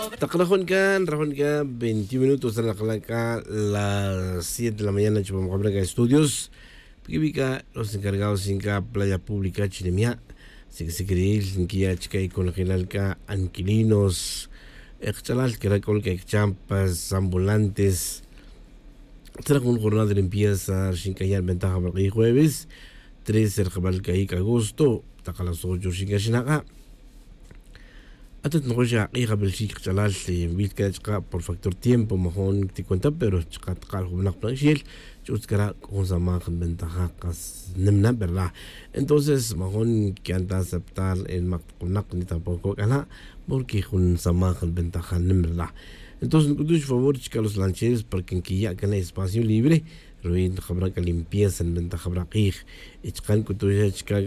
Takalahon kan, 20 minutos de la calaca, las 7 de la mañana, Chupamacabra Estudios. Pibica, los encargados en Playa Pública, Chinemia, Siksikiril, Sinkia, Chicay, con la Generalca, Anquilinos, Exchalal, que era con que champas, ambulantes. Será con jornada de limpieza, Shinkayar, ventaja para el jueves, 3 el Jabal Caíc, agosto, Takalaso, Shinkashinaka. Atat no ya hija Belgique chalal Vilca por factor tiempo mejor te cuenta pero chica tal como una planchil chuscara con sama con ventaja cas nemna verdad entonces mejor que anda aceptar el macunac ni tampoco gana porque con sama con ventaja nemna entonces por favor chica los lancheros porque que ya gana espacio libre ruin khabra que limpieza en ventaja braqih y chican que tú ya chica